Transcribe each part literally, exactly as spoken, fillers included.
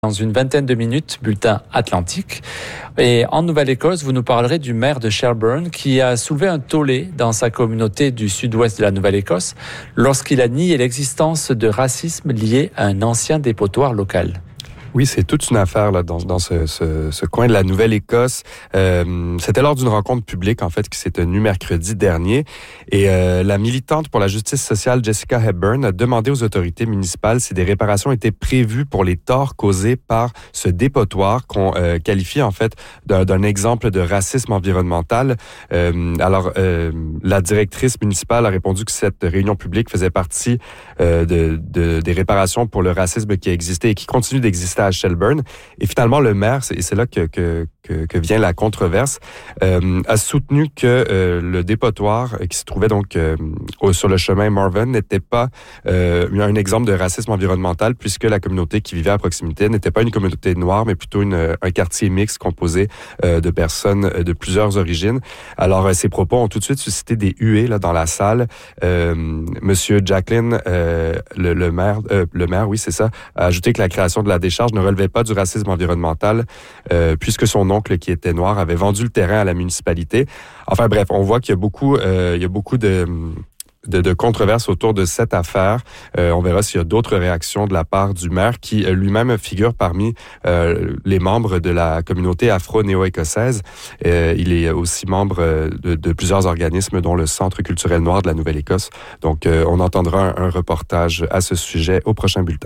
Dans une vingtaine de minutes, bulletin Atlantique. Et en Nouvelle-Écosse, vous nous parlerez du maire de Shelburne qui a soulevé un tollé dans sa communauté du sud-ouest de la Nouvelle-Écosse lorsqu'il a nié l'existence de racisme lié à un ancien dépotoir local. Oui, c'est toute une affaire là dans, dans ce, ce, ce coin de la Nouvelle-Écosse. Euh, c'était lors d'une rencontre publique en fait qui s'est tenue mercredi dernier et euh, la militante pour la justice sociale Jessica Hepburn a demandé aux autorités municipales si des réparations étaient prévues pour les torts causés par ce dépotoir qu'on euh, qualifie en fait d'un, d'un exemple de racisme environnemental. Euh, alors euh, la directrice municipale a répondu que cette réunion publique faisait partie euh, de, de des réparations pour le racisme qui existait et qui continue d'exister à Shelburne. Et finalement, le maire, et c'est là que, que, que, que vient la controverse, euh, a soutenu que euh, le dépotoir qui se trouvait donc euh, sur le chemin Marvin n'était pas euh, un exemple de racisme environnemental puisque la communauté qui vivait à proximité n'était pas une communauté noire, mais plutôt une, un quartier mixte composé euh, de personnes de plusieurs origines. Alors, euh, ces propos ont tout de suite suscité des huées là, dans la salle. Euh, Monsieur Jacqueline, euh, le, le maire, euh, le maire, oui, c'est ça, a ajouté que la création de la décharge ne relevait pas du racisme environnemental euh, puisque son oncle, qui était noir, avait vendu le terrain à la municipalité. Enfin bref, on voit qu'il y a beaucoup, euh, il y a beaucoup de... De, de controverses autour de cette affaire. Euh, on verra s'il y a d'autres réactions de la part du maire qui euh, lui-même figure parmi euh, les membres de la communauté afro-néo-écossaise. Euh, il est aussi membre euh, de, de plusieurs organismes dont le Centre culturel noir de la Nouvelle-Écosse. Donc, euh, on entendra un, un reportage à ce sujet au prochain bulletin.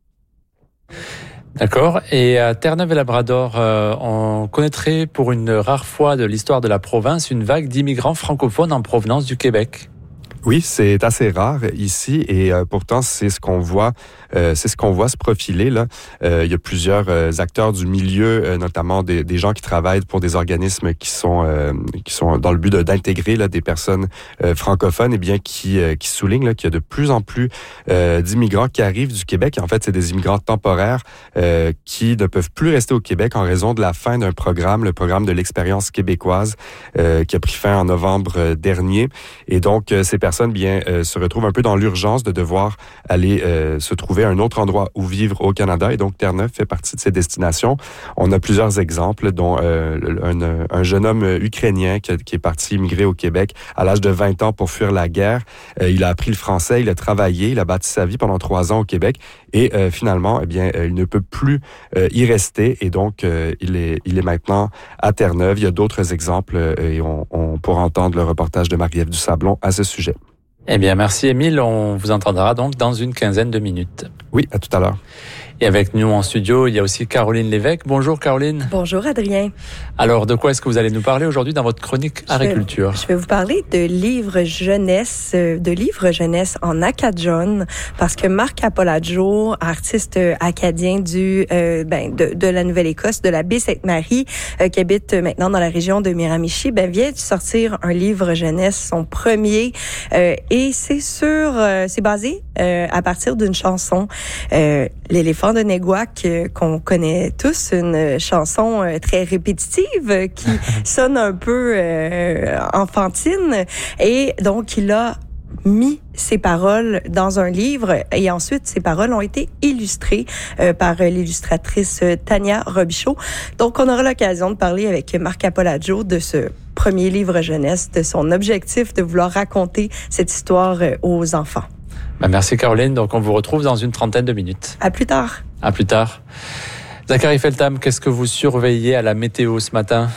D'accord. Et à Terre-Neuve-et-Labrador, euh, on connaîtrait pour une rare fois de l'histoire de la province une vague d'immigrants francophones en provenance du Québec. Oui, c'est assez rare ici et euh, pourtant c'est ce qu'on voit, euh, c'est ce qu'on voit se profiler là. Euh, il y a plusieurs euh, acteurs du milieu, euh, notamment des, des gens qui travaillent pour des organismes qui sont euh, qui sont dans le but de, d'intégrer là des personnes euh, francophones et bien qui euh, qui soulignent là qu'il y a de plus en plus euh, d'immigrants qui arrivent du Québec. En fait, c'est des immigrants temporaires euh, qui ne peuvent plus rester au Québec en raison de la fin d'un programme, le programme de l'expérience québécoise, euh, qui a pris fin en novembre dernier. Et donc euh, ces personnes bien euh, se retrouvent un peu dans l'urgence de devoir aller euh, se trouver un autre endroit où vivre au Canada et donc Terre-Neuve fait partie de ces destinations. On a plusieurs exemples dont euh, un, un jeune homme ukrainien qui, a, qui est parti immigrer au Québec à l'âge de vingt ans pour fuir la guerre. Euh, il a appris le français, il a travaillé, il a bâti sa vie pendant trois ans au Québec et euh, finalement eh bien euh, il ne peut plus euh, y rester et donc euh, il est il est maintenant à Terre-Neuve. Il y a d'autres exemples euh, et on, on pourra entendre le reportage de Marie-Ève Dusablon à ce sujet. Eh bien, merci Émile. On vous entendra donc dans une quinzaine de minutes. Oui, à tout à l'heure. Et avec nous en studio, il y a aussi Caroline Lévesque. Bonjour Caroline. Bonjour Adrien. Alors, de quoi est-ce que vous allez nous parler aujourd'hui dans votre chronique agriculture? Je vais, je vais vous parler de livres jeunesse, de livres jeunesse en acadjon, parce que Marc Apolladjo, artiste acadien du euh, ben de, de la Nouvelle-Écosse, de la baie Sainte-Marie, euh, qui habite maintenant dans la région de Miramichi, ben vient de sortir un livre jeunesse, son premier, euh, et c'est sur, euh, c'est basé euh, à partir d'une chanson, euh, l'éléphant de Neguac, euh, qu'on connaît tous, une chanson euh, très répétitive euh, qui sonne un peu euh, enfantine. Et donc, il a mis ses paroles dans un livre et ensuite, ces paroles ont été illustrées euh, par l'illustratrice Tania Robichaud. Donc, on aura l'occasion de parler avec Marc Apolladjo de ce premier livre jeunesse, de son objectif de vouloir raconter cette histoire euh, aux enfants. Ben merci Caroline, donc on vous retrouve dans une trentaine de minutes. À plus tard. À plus tard. Zachary Feltham, qu'est-ce que vous surveillez à la météo ce matin?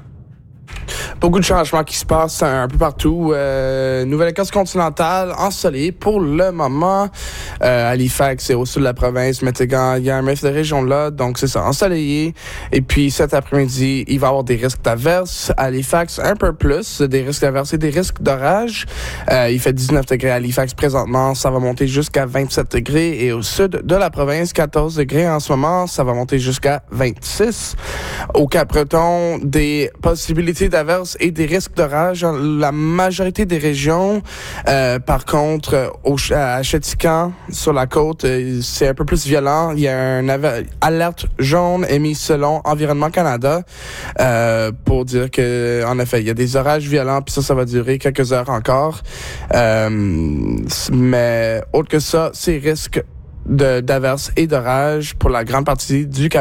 Beaucoup de changements qui se passent un peu partout. Euh, Nouvelle-Écosse continentale, ensoleillée pour le moment. Euh, Halifax, c'est au sud de la province. Métégan, il y a un mef de région là, donc c'est ça, ensoleillé. Et puis cet après-midi, il va y avoir des risques d'averses. Halifax, un peu plus, des risques d'averses et des risques d'orage. Euh, il fait dix-neuf degrés à Halifax présentement, ça va monter jusqu'à vingt-sept degrés. Et au sud de la province, quatorze degrés en ce moment, ça va monter jusqu'à vingt-six. Au Cap-Breton, des possibilités d'averses et des risques d'orage dans la majorité des régions. Euh, par contre, au, à Chéticamp, sur la côte, c'est un peu plus violent. Il y a une alerte jaune émise selon Environnement Canada euh, pour dire que, en effet, il y a des orages violents, puis ça, ça va durer quelques heures encore. Euh, mais autre que ça, ces risques de, d'averses et d'orages pour la grande partie du Canada.